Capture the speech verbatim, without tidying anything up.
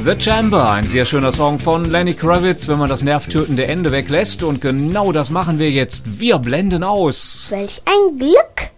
The Chamber, ein sehr schöner Song von Lenny Kravitz, wenn man das nervtötende Ende weglässt. Und genau das machen wir jetzt. Wir blenden aus. Welch ein Glück!